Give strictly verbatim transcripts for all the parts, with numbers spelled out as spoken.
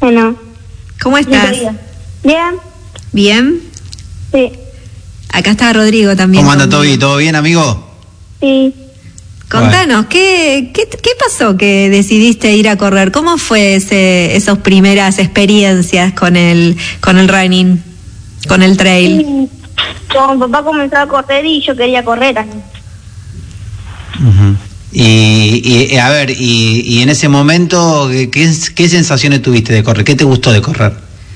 Bueno. ¿Cómo estás? Bien. ¿Bien? Sí. Acá está Rodrigo también. ¿Cómo anda, Toby? ¿Todo bien, amigo? Sí. Contanos, ¿qué, qué, ¿qué pasó que decidiste ir a correr? ¿Cómo fue ese, esas primeras experiencias con el, con el running, con el trail? Sí. Con papá comenzó a correr y yo quería correr también. Uh-huh. Y, y a ver, y, y en ese momento, ¿qué, ¿qué sensaciones tuviste de correr? ¿Qué te gustó de correr?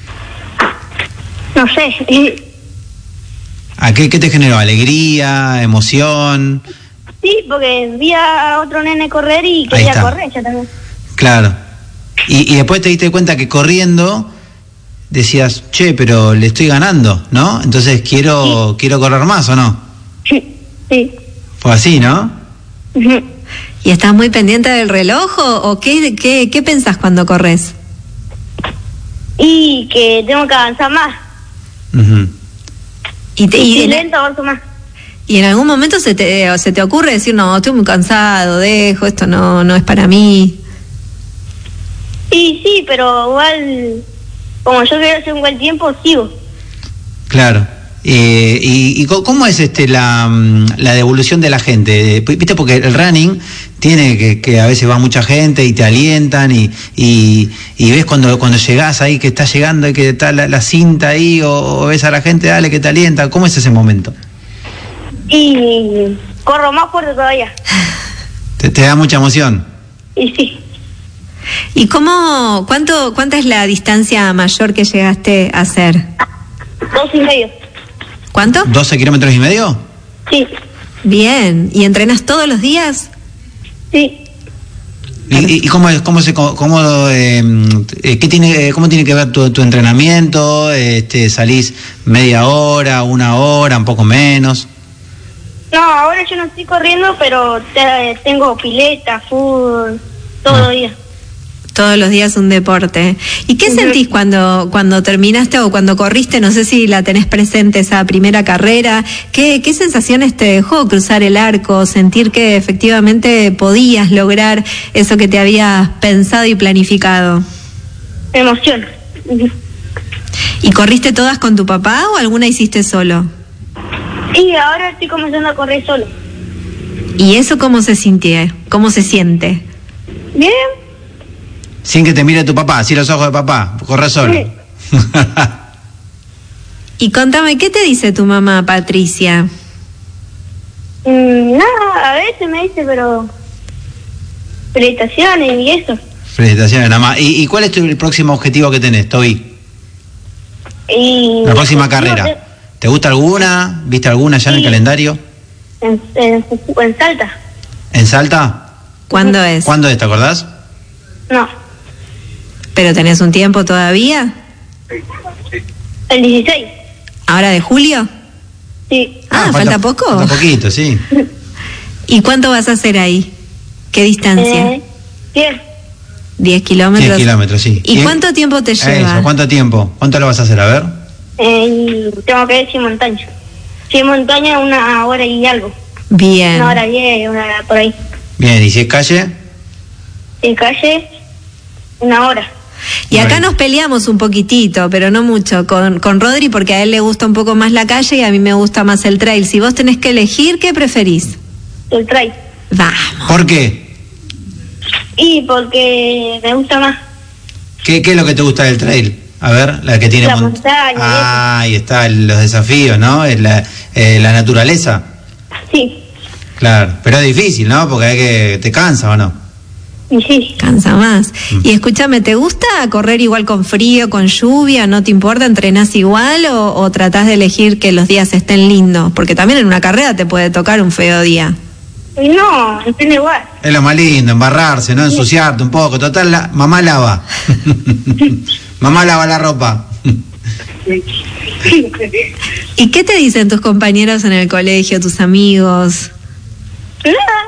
No sé. ¿A qué, qué te generó? ¿Alegría? ¿Emoción? Sí, porque vi a otro nene correr y quería correr yo también. Claro. Y, y después te diste cuenta que corriendo decías, che, pero le estoy ganando, ¿no? Entonces quiero, sí. quiero correr más, ¿o no? Sí. Sí. Fue así, ¿no? Uh-huh. ¿Y estás muy pendiente del reloj o, o qué, qué, qué pensás cuando corres? Y que tengo que avanzar más. Uh-huh. Y, te, y, y lento avanzo más. ¿Y en algún momento se te, se te ocurre decir, no, estoy muy cansado, dejo, esto no, no es para mí? Sí, sí, pero igual, como yo quiero hacer un buen tiempo, sigo. Claro. Eh, y, ¿Y cómo es este la, la devolución de la gente? Viste, porque el running tiene que, que a veces va mucha gente y te alientan y, y, y ves cuando cuando llegás ahí que estás llegando y que está la, la cinta ahí o, o ves a la gente, dale, que te alienta. ¿Cómo es ese momento? Y corro más fuerte todavía. ¿Te, te da mucha emoción? Y sí. ¿Y cómo, cuánto, cuánta es la distancia mayor que llegaste a hacer? Dos y medio. ¿Cuánto? ¿doce kilómetros y medio? Sí. Bien. ¿Y entrenas todos los días? Sí. ¿Y, y cómo es, cómo se, cómo, eh, qué tiene, cómo tiene que ver tu, tu entrenamiento? Este, ¿salís media hora, una hora, un poco menos? No, ahora yo no estoy corriendo, pero te, tengo pileta, fútbol, todo Ah. el día. Todos los días un deporte. ¿Y qué uh-huh. sentís cuando cuando terminaste o cuando corriste? No sé si la tenés presente esa primera carrera. ¿Qué, qué sensaciones te dejó cruzar el arco? Sentir que efectivamente podías lograr eso que te habías pensado y planificado. Emoción. Uh-huh. ¿Y corriste todas con tu papá o alguna hiciste solo? Y ahora estoy comenzando a correr solo. ¿Y eso cómo se sintió? ¿Cómo se siente? Bien. Sin que te mire tu papá, así los ojos de papá, corre solo. Sí. Y contame, ¿qué te dice tu mamá, Patricia? Mm, nada, a veces me dice, pero felicitaciones y eso. Felicitaciones, nada más. ¿Y, y cuál es tu, el próximo objetivo que tenés, Toby? Y la próxima carrera. De... ¿Te gusta alguna? ¿Viste alguna ya sí. en el calendario? En, en, en Salta. ¿En Salta? ¿Cuándo es? ¿Cuándo es, te acordás? No. ¿Pero tenés un tiempo todavía? El dieciséis. ¿Ahora de julio? Sí. Ah, ah ¿falta, ¿falta poco? Falta poquito, sí. ¿Y cuánto vas a hacer ahí? ¿Qué distancia? Eh, diez. ¿Diez kilómetros? Diez kilómetros, sí. ¿Y, ¿Y cuánto tiempo te lleva? Eso, ¿cuánto tiempo? ¿Cuánto lo vas a hacer? A ver. Eh, tengo que ir cien montañas. cien montañas, una hora y algo. Bien. Una hora diez, una hora por ahí. Bien, ¿y si es calle? En calle, una hora. Y acá nos peleamos un poquitito, pero no mucho, con, con Rodri, porque a él le gusta un poco más la calle y a mí me gusta más el trail. Si vos tenés que elegir, ¿qué preferís? El trail. Vamos. ¿Por qué? Y porque me gusta más. ¿Qué, qué es lo que te gusta del trail? A ver, la que tiene... La mont- montaña. Ah, ahí está, los desafíos, ¿no? La, eh, la naturaleza. Sí. Claro, pero es difícil, ¿no? Porque hay que... ¿Te cansa o no? Sí. Cansa más. Mm. Y escúchame, ¿te gusta correr igual con frío, con lluvia? ¿No te importa? ¿Entrenás igual o, o tratás de elegir que los días estén lindos? Porque también en una carrera te puede tocar un feo día. No, entreno igual. Es lo más lindo, embarrarse, ¿no? Ensuciarte un poco. Total, la, mamá lava. Mamá lava la ropa. ¿Y qué te dicen tus compañeros en el colegio, tus amigos? Nada.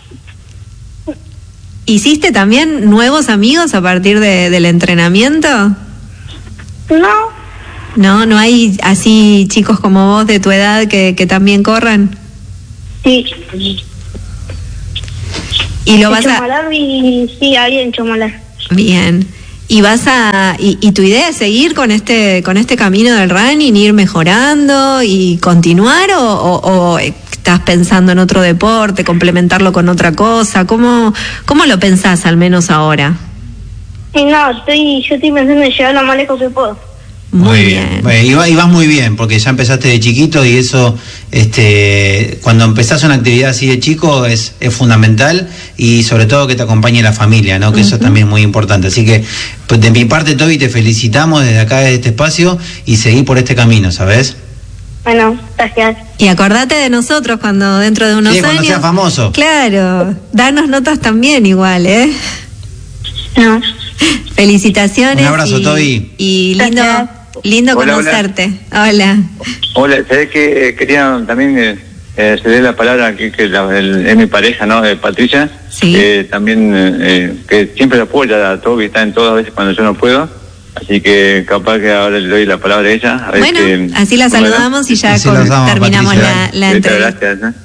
¿Hiciste también nuevos amigos a partir de, del entrenamiento? No. ¿No? ¿No hay así chicos como vos de tu edad que, que también corran? Sí. ¿Y lo en vas a...? Chomalar y sí, había en Chomalar. Bien. y vas a y, y tu idea es seguir con este con este camino del running, ir mejorando y continuar o, o, o estás pensando en otro deporte, complementarlo con otra cosa. ¿Cómo, cómo lo pensás al menos ahora? Sí, no, estoy, yo estoy pensando en llegar lo más lejos que puedo. Muy, muy bien, bien. Bueno, y, va, y vas muy bien, porque ya empezaste de chiquito y eso, este, cuando empezás una actividad así de chico es, es fundamental, y sobre todo que te acompañe la familia, ¿no? Que uh-huh. eso también es muy importante. Así que, pues, de mi parte, Toby, te felicitamos desde acá, desde este espacio, y seguí por este camino, ¿sabes? Bueno, gracias. Y acordate de nosotros cuando dentro de unos sí, años... cuando seas famoso. Claro, darnos notas también igual, ¿eh? No. Felicitaciones. Un abrazo, y, Toby. Y lindo, lindo hola, conocerte. Hola. Hola, hola sabés que eh, quería también eh, eh, ceder la palabra aquí, que la, el, es mi pareja, ¿no? Eh, Patricia. Sí. Que también, eh, que siempre lo apoya a Toby, está en todas veces cuando yo no puedo. Así que capaz que ahora le doy la palabra a ella. A bueno, ver que, así la saludamos y ya con, saludamos, terminamos Patricia. la, la entrevista. Gracias.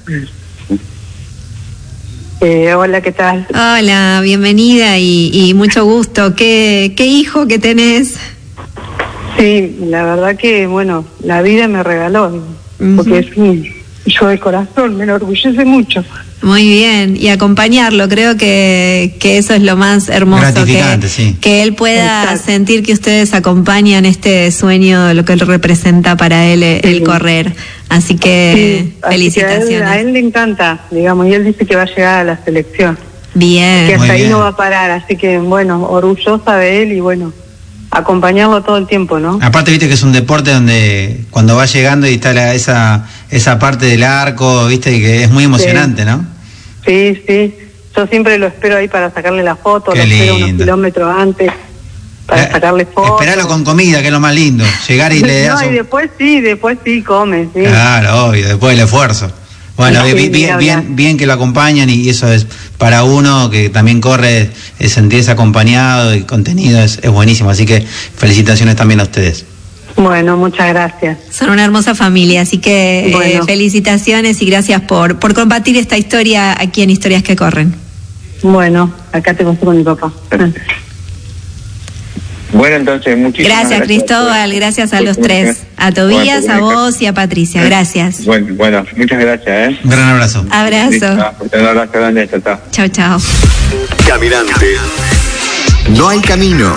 ¿eh? Eh, hola, ¿qué tal? Hola, bienvenida y, y mucho gusto. ¿Qué, qué hijo que tenés? Sí, la verdad que, bueno, la vida me regaló, uh-huh. porque es un hijo de corazón, me enorgullece mucho. Muy bien, y acompañarlo, creo que, que eso es lo más hermoso, gratificante, que, sí. que él pueda Exacto. sentir que ustedes acompañan este sueño, lo que él representa para él, sí. el correr. Así que sí, felicitaciones. Así que a, él, a él le encanta, digamos, y él dice que va a llegar a la selección. Bien. Que hasta Muy ahí bien. no va a parar, así que, bueno, orgullosa de él y, bueno, acompañarlo todo el tiempo, ¿no? Aparte, viste que es un deporte donde cuando va llegando y está la, esa esa parte del arco, viste, y que es muy emocionante, sí. ¿no? Sí, sí. Yo siempre lo espero ahí para sacarle la foto, Qué lo espero lindo. unos kilómetros antes para Eh, sacarle fotos. Esperalo con comida, que es lo más lindo. Llegar y le das No, y un... después sí, después sí come, sí. Claro, obvio, después del esfuerzo. Bueno, Sí, bien, ni bien, hablar. bien, bien que lo acompañan, y eso es para uno que también corre, es sentirse acompañado y contenido es, es buenísimo. Así que felicitaciones también a ustedes. Bueno, muchas gracias. Son una hermosa familia, así que Bueno. eh, felicitaciones y gracias por, por compartir esta historia aquí en Historias que Corren. Bueno, acá te conté con mi papá. Bueno, entonces, muchísimas Gracias, gracias. Cristóbal, gracias a los tres, a Tobías, a vos y a Patricia, gracias. Bueno, bueno, muchas gracias, ¿eh? Un gran abrazo. Abrazo. Un abrazo grande, chao, chao. Chao, chao. Caminante. No hay camino.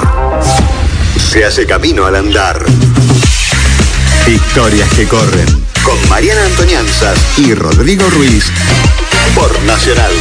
Se hace camino al andar. Historias que corren. Con Mariana Antonianzas y Rodrigo Ruiz. Por Nacional.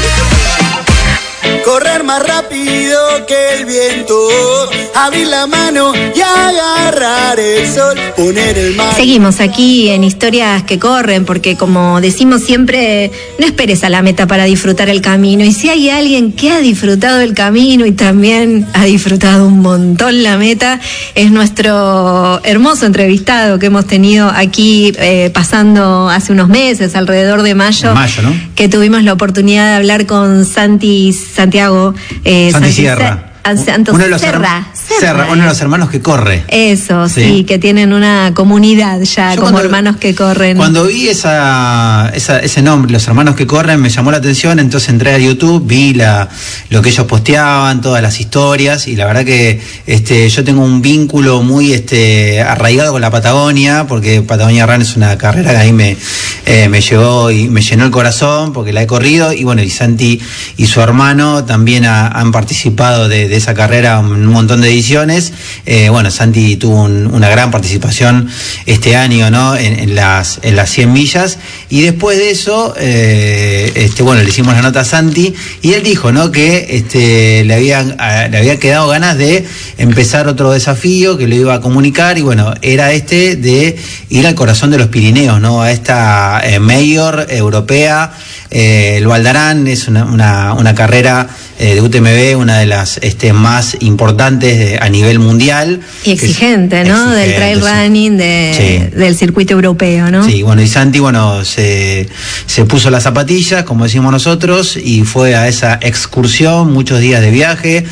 Correr más rápido que el viento, abrir la mano y agarrar el sol, poner el mar. Seguimos aquí en Historias que Corren, porque como decimos siempre, no esperes a la meta para disfrutar el camino. Y si hay alguien que ha disfrutado el camino y también ha disfrutado un montón la meta, es nuestro hermoso entrevistado que hemos tenido aquí eh, pasando hace unos meses, alrededor de mayo, En mayo, ¿no? que tuvimos la oportunidad de hablar con Santi Santiago. Eh, Santi Santi Sierra. Ah, Santos Uno de los Serra, herma- Serra, Serra, uno de los hermanos que corre. Eso, sí, Sí. que tienen una comunidad ya, Yo como cuando- hermanos que corren. Cuando vi esa, esa, ese nombre, los hermanos que corren, me llamó la atención, entonces entré a YouTube, vi la, lo que ellos posteaban, todas las historias, y la verdad que este, yo tengo un vínculo muy este, arraigado con la Patagonia, porque Patagonia Run es una carrera que a mí me, eh, me llevó y me llenó el corazón, porque la he corrido, y bueno, y Santi y su hermano también ha- han participado de, de esa carrera en un montón de ediciones. Eh, bueno, Santi tuvo un- una gran participación este año, ¿no? En, en las en las cien millas, y después de eso, eh, este, bueno, le hicimos la nota a Santi y él dijo, ¿no? Que este le habían a- le había quedado ganas de empezar otro desafío, que lo iba a comunicar, y bueno, era este de ir al corazón de los Pirineos, ¿no? A esta eh, Mayor europea. Eh, el Val d'Aran es una, una, una carrera eh, de U T M B, una de las este, más importantes de, a nivel mundial. Y exigente, ¿no? Exigente, del trail sí. running, de, Sí. del circuito europeo, ¿no? Sí, bueno, y Santi, bueno, se, se puso las zapatillas, como decimos nosotros, y fue a esa excursión, muchos días de viaje,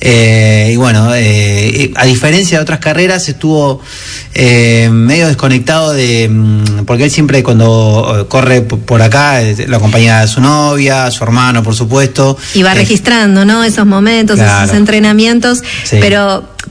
eh, y bueno, eh, a diferencia de otras carreras, estuvo eh, medio desconectado de, mm, porque él siempre cuando eh, corre p- por acá, eh, lo acompaña a su novia, a su hermano, por supuesto. Y va Eh, registrando, ¿no? Esos momentos, claro. esos entrenamientos, Sí. pero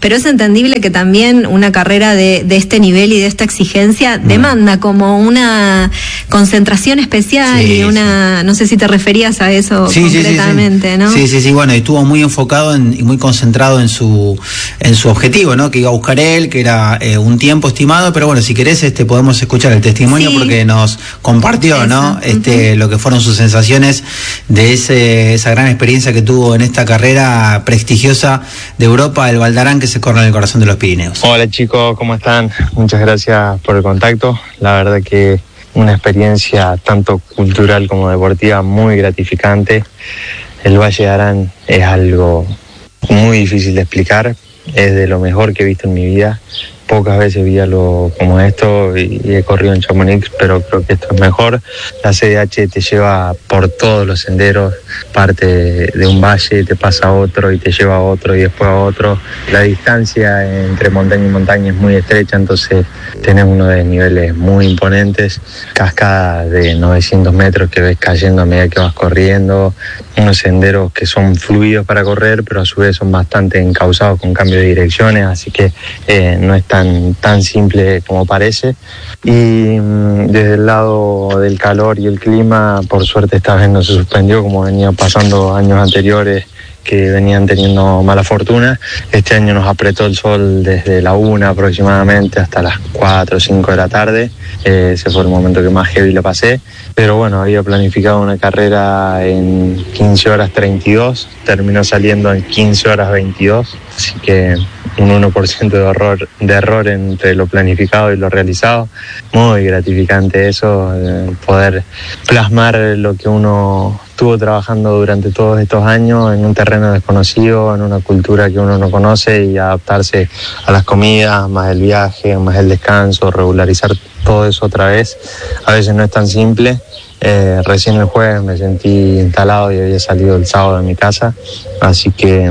pero es entendible que también una carrera de, de este nivel y de esta exigencia mm. demanda como una concentración especial sí, y una, sí. no sé si te referías a eso sí, concretamente, sí, sí, sí. ¿no? Sí, sí, sí, bueno, y estuvo muy enfocado en, y muy concentrado en su en su objetivo, ¿no? Que iba a buscar él, que era eh, un tiempo estimado, pero bueno, si querés este podemos escuchar el testimonio sí. porque nos compartió, eso. ¿no? Este uh-huh. lo que fueron sus sensaciones de ese, esa gran experiencia que tuvo en esta carrera prestigiosa de Europa, el Val d'Aran, que se corre en el corazón de los Pirineos. Hola chicos, ¿cómo están? Muchas gracias por el contacto. La verdad que una experiencia tanto cultural como deportiva muy gratificante. El Valle d'Aran es algo muy difícil de explicar, es de lo mejor que he visto en mi vida. Pocas veces vi algo como esto y, y he corrido en Chamonix, pero creo que esto es mejor. La C D H te lleva por todos los senderos, parte de, de un valle, te pasa a otro y te lleva a otro y después a otro. La distancia entre montaña y montaña es muy estrecha, entonces tenés uno de niveles muy imponentes, cascadas de novecientos metros que ves cayendo a medida que vas corriendo, unos senderos que son fluidos para correr, pero a su vez son bastante encauzados con cambio de direcciones, así que eh, no es tan, tan simple como parece. Y mmm, desde el lado del calor y el clima, por suerte esta vez no se suspendió como venía pasando años anteriores, que venían teniendo mala fortuna. Este año nos apretó el sol desde la una aproximadamente hasta las cuatro o cinco de la tarde. Eh, ese fue el momento que más heavy lo pasé. Pero bueno, había planificado una carrera en quince horas treinta y dos, terminó saliendo en quince horas veintidós, así que un uno por ciento de error, de error entre lo planificado y lo realizado. Muy gratificante eso, eh, poder plasmar lo que uno estuvo trabajando durante todos estos años en un terreno desconocido, en una cultura que uno no conoce, y adaptarse a las comidas, más el viaje, más el descanso, regularizar todo eso otra vez. A veces no es tan simple. Eh, recién el jueves me sentí instalado y había salido el sábado de mi casa, así que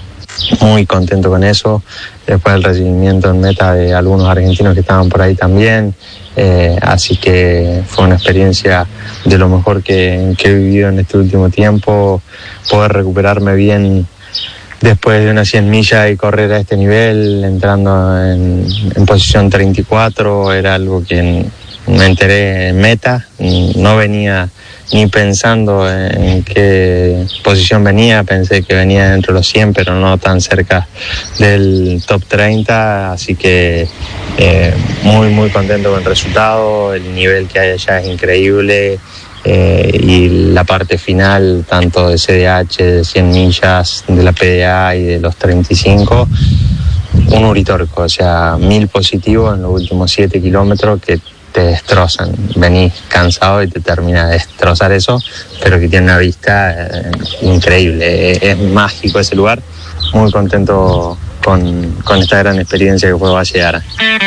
muy contento con eso. Después del recibimiento en meta de algunos argentinos que estaban por ahí también. Eh, así que fue una experiencia de lo mejor que, que he vivido en este último tiempo. Poder recuperarme bien después de unas cien millas y correr a este nivel, entrando en, en posición treinta y cuatro, era algo que me enteré en meta. No venía ni pensando en qué posición venía, pensé que venía dentro de los cien, pero no tan cerca del top treinta, así que eh, muy muy contento con el resultado. El nivel que hay allá es increíble, eh, y la parte final, tanto de C D H, de cien millas, de la P D A y de los treinta y cinco, un uritorco, o sea, mil positivos en los últimos siete kilómetros que te destrozan. Venís cansado y te termina de destrozar eso, pero que tiene una vista eh, increíble. Es, es mágico ese lugar. Muy contento con, con esta gran experiencia que fue Valle d'Aran.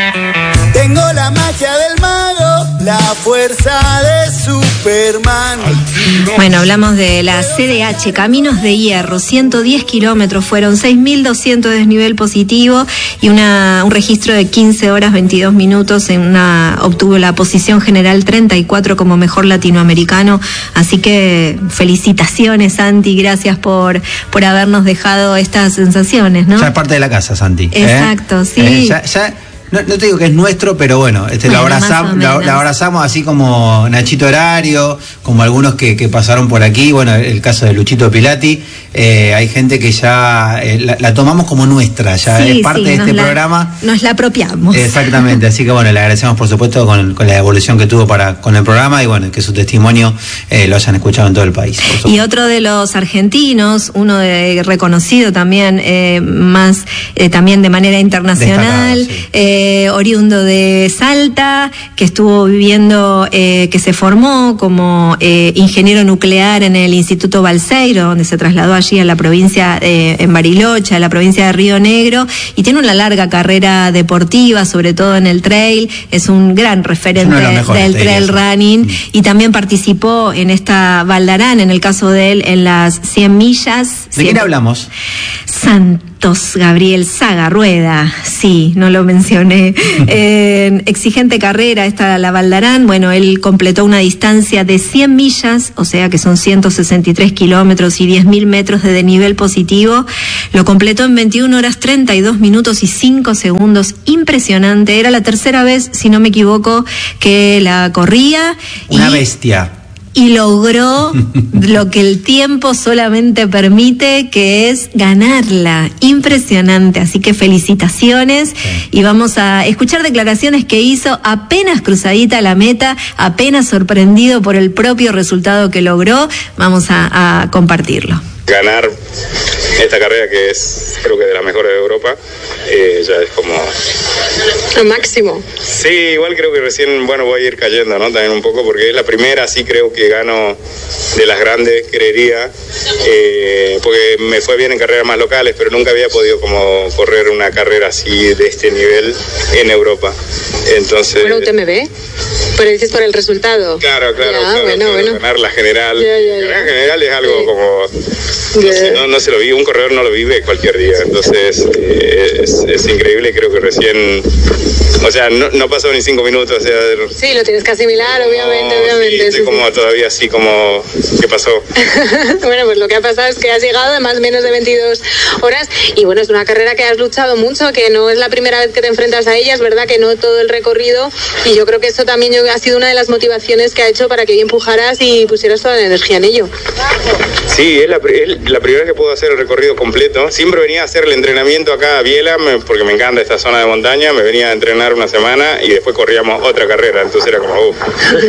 Tengo la magia del mago, la fuerza de Superman. Bueno, hablamos de la C D H, Caminos de Hierro, ciento diez kilómetros, fueron seis mil doscientos de desnivel positivo y una, un registro de quince horas veintidós minutos, en una, obtuvo la posición general treinta y cuatro como mejor latinoamericano, así que felicitaciones, Santi, gracias por, por habernos dejado estas sensaciones, ¿no? Ya es parte de la casa, Santi. Exacto, ¿eh? sí. Eh, ya, ya... No, no te digo que es nuestro, pero bueno, este, bueno, lo, abrazam, lo, lo abrazamos así como Nachito Horario, como algunos que, que pasaron por aquí, bueno, el caso de Luchito Pilati, eh, hay gente que ya eh, la, la tomamos como nuestra, ya sí, es parte sí, de este la, programa. Nos la apropiamos. Exactamente, así que bueno, le agradecemos por supuesto con, con la evolución que tuvo para con el programa y bueno, que su testimonio eh, lo hayan escuchado en todo el país. Y otro de los argentinos, uno de, reconocido también, eh, más eh, también de manera internacional, destacado, sí. eh, Eh, oriundo de Salta, que estuvo viviendo, eh, que se formó como eh, ingeniero nuclear en el Instituto Balseiro, donde se trasladó allí a la provincia, eh, en Bariloche, a la provincia de Río Negro, y tiene una larga carrera deportiva, sobre todo en el trail, es un gran referente de del trail running, mm. y también participó en esta Val d'Aran, en el caso de él, en las cien millas. ¿De quién hablamos? Santiago. Marquitos Gabriel Zagarrueda, sí, no lo mencioné. Eh, exigente carrera esta la Valdarán. Bueno, él completó una distancia de cien millas, o sea que son ciento sesenta y tres kilómetros y diez mil metros de desnivel positivo. Lo completó en veintiuna horas treinta y dos minutos y cinco segundos. Impresionante. Era la tercera vez, si no me equivoco, que la corría. Una y... bestia. Y logró lo que el tiempo solamente permite, que es ganarla. Impresionante, así que felicitaciones. Sí. Y vamos a escuchar declaraciones que hizo apenas cruzadita la meta, apenas sorprendido por el propio resultado que logró. Vamos a, a compartirlo. Ganar esta carrera, que es creo que de las mejores de Europa, eh, ya es como lo máximo. Sí, igual creo que recién, bueno, voy a ir cayendo, ¿no? También un poco, porque es la primera, sí creo que gano de las grandes, creería, eh, porque me fue bien en carreras más locales, pero nunca había podido como correr una carrera así de este nivel en Europa. Entonces... Bueno, U T M B, pero dices por el resultado. Claro, claro, ya, claro, bueno, claro, bueno. Ganar la general. Ya, ya, ya. Ganar la general es algo sí. como... No, sé, no, no se lo vive, un corredor no lo vive cualquier día, entonces eh, es, es increíble, creo que recién, o sea, no, no pasó ni cinco minutos, o sea... Sí, lo tienes que asimilar, como, obviamente, obviamente. Sí, estoy sí, como sí. todavía así como, ¿qué pasó? Bueno, pues lo que ha pasado es que has llegado a más menos de veintidós horas y bueno, es una carrera que has luchado mucho, que no es la primera vez que te enfrentas a ella, es verdad que no todo el recorrido, y yo creo que eso también ha sido una de las motivaciones que ha hecho para que hoy empujaras y pusieras toda la energía en ello. Sí, es la, es la primera vez que puedo hacer el recorrido completo. Siempre venía a hacer el entrenamiento acá a Biela, me, porque me encanta esta zona de montaña, me venía a entrenar una semana y después corríamos otra carrera, entonces era como, uff,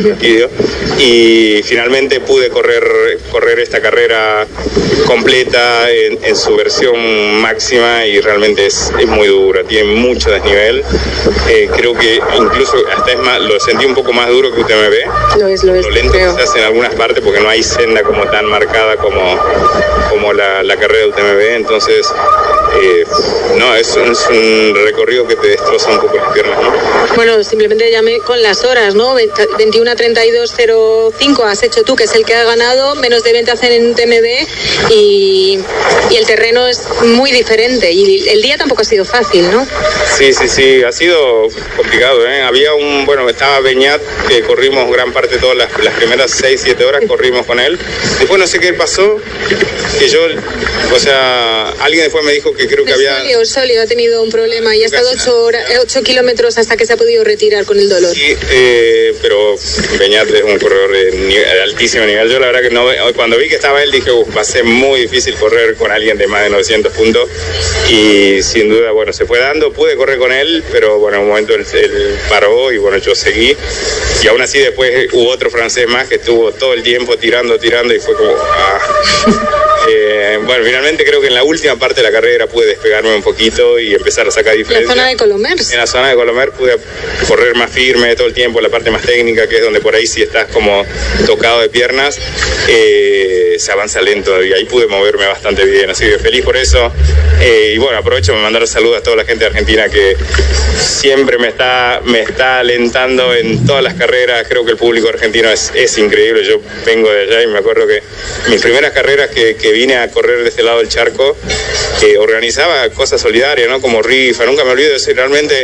y finalmente pude correr, correr esta carrera completa en, en su versión máxima, y realmente es, es muy dura, tiene mucho desnivel. Eh, creo que incluso hasta es más, lo sentí un poco más duro que U T M B. Lo es, lo es. Lo lento creo. que se hace en algunas partes porque no hay senda como tan marcada como, como la, la carrera de U T M B, entonces eh, no, es, es un recorrido que te destroza un poco las piernas, ¿no? Bueno, simplemente llamé con las horas, ¿no? veintiuna treinta y dos cero cinco has hecho tú, que es el que ha ganado, menos de veinte hacen en U T M B, y, y el terreno es muy diferente, y el día tampoco ha sido fácil, ¿no? Sí, sí, sí, ha sido complicado, ¿eh? Había un, bueno, estaba Beñat, que corrimos gran parte, todas las, las primeras seis, siete horas corrimos con él. Después no sé qué pasó, que yo, o sea, alguien después me dijo que creo que había... Solio, Solio ha tenido un problema y ha estado ocho, horas, ocho kilómetros hasta que se ha podido retirar con el dolor. Sí, eh, pero Beñat es un corredor de, nivel, de altísimo nivel. Yo la verdad que no, cuando vi que estaba él dije, va a ser muy difícil correr con alguien de más de novecientos puntos, y sin duda, bueno, se fue dando, pude correr con él, pero bueno, en un momento él, él paró y bueno, yo seguí, y aún así después hubo otro francés más que estuvo todo el tiempo tirando, tirando, y fue como... Ah. Eh, bueno, finalmente creo que en la última parte de la carrera pude despegarme un poquito y empezar a sacar diferencia. ¿En la zona de Colomers? En la zona de Colomers pude correr más firme todo el tiempo, la parte más técnica, que es donde por ahí sí estás como tocado de piernas, eh, se avanza lento, y ahí pude moverme bastante bien, así que feliz por eso. Eh, y bueno, aprovecho para mandar saludos a toda la gente de Argentina que siempre me está, me está alentando en todas las carreras. Creo que el público argentino es, es increíble. Yo vengo de allá y me acuerdo que mis primeras carreras que, que vine a correr de este lado del charco, que organizaba cosas solidarias, ¿no? Como rifa, nunca me olvido de eso. Realmente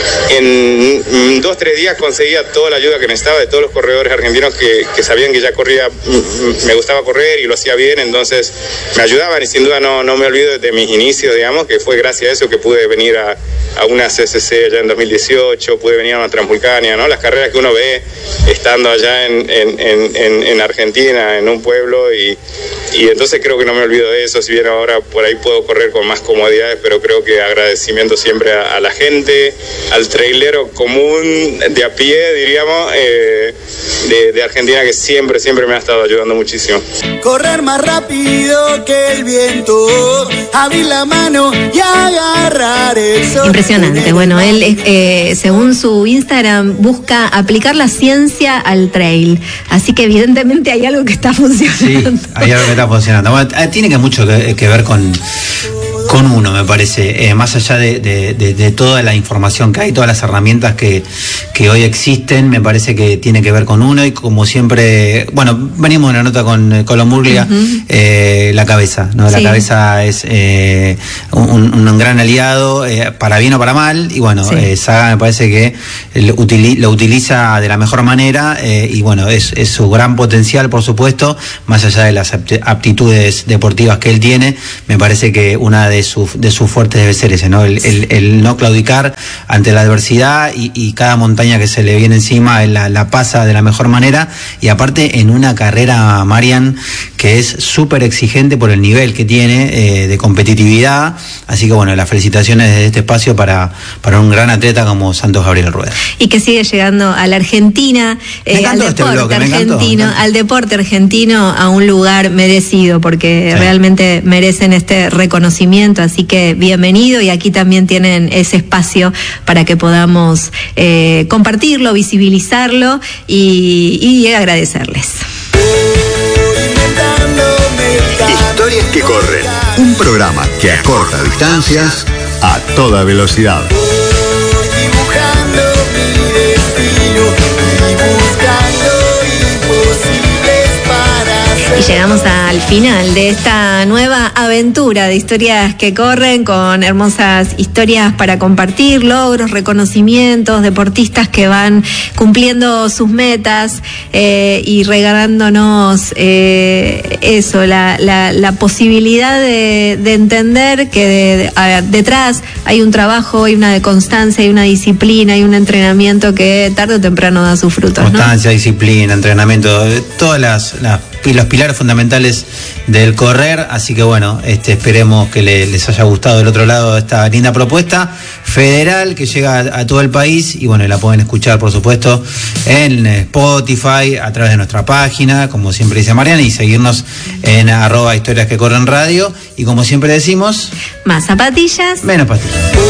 en dos, tres días conseguía toda la ayuda que necesitaba de todos los corredores argentinos que, que sabían que ya corría, me gustaba correr y lo hacía bien, entonces me ayudaban, y sin duda no, no me olvido de mis inicios, digamos, que fue gracias a eso que pude venir a, a una C C C allá en dos mil dieciocho, pude venir a una Transvulcania, ¿no? Las carreras que uno ve estando allá en, en, en, en Argentina, en un pueblo, y, y entonces creo que no me olvido de eso, si bien ahora por ahí puedo correr con más comodidades, pero creo que agradecimiento siempre a, a la gente, al trailero común de a pie, diríamos, eh, de, de Argentina, que siempre, siempre me ha estado ayudando muchísimo. Correr más rápido que el viento, abrir la mano y agarrar el sol. Impresionante. Bueno, él, eh, según su Instagram, busca aplicar la ciencia al trail. Así que evidentemente hay algo que está funcionando. Sí, hay algo que está funcionando. Bueno, tiene que mucho que, que ver con con uno, me parece, eh, más allá de, de, de, de toda la información que hay, todas las herramientas que, que hoy existen, me parece que tiene que ver con uno y como siempre, bueno, venimos de una nota con Colo Murglia, uh-huh. eh, la cabeza, ¿no? La sí. cabeza es eh, un, un gran aliado, eh, para bien o para mal, y bueno, sí. eh, Saga me parece que lo, utili- lo utiliza de la mejor manera, eh, y bueno, es, es su gran potencial, por supuesto, más allá de las aptitudes deportivas que él tiene, me parece que una de sus de sus fuertes debe ser ese, ¿no? El, el, el no claudicar ante la adversidad y, y cada montaña que se le viene encima él la, la pasa de la mejor manera, y aparte en una carrera, Marian, que es súper exigente por el nivel que tiene eh, de competitividad, así que bueno, las felicitaciones desde este espacio para, para un gran atleta como Santos Gabriel Rueda. Y que sigue llegando a la Argentina, eh, al deporte este bloque, argentino, al deporte argentino, a un lugar merecido, porque sí. realmente merecen este reconocimiento, así que bienvenido, y aquí también tienen ese espacio para que podamos eh, compartirlo, visibilizarlo y, y agradecerles. Historias que corren, un programa que acorta distancias a toda velocidad. Y llegamos al final de esta nueva aventura de Historias que corren, con hermosas historias para compartir, logros, reconocimientos, deportistas que van cumpliendo sus metas eh, y regalándonos eh, eso, la, la, la posibilidad de, de entender que de, de, a ver, detrás hay un trabajo, hay una constancia, hay una disciplina, hay un entrenamiento que tarde o temprano da sus frutos, ¿no? Constancia, disciplina, entrenamiento, todas las, las los pilares fundamentales del correr, así que bueno, este, esperemos que le, les haya gustado del otro lado esta linda propuesta federal que llega a, a todo el país, y bueno, la pueden escuchar por supuesto en Spotify, a través de nuestra página, como siempre dice Mariana, y seguirnos en arroba historias que corren radio, y como siempre decimos, más zapatillas, menos pastillas.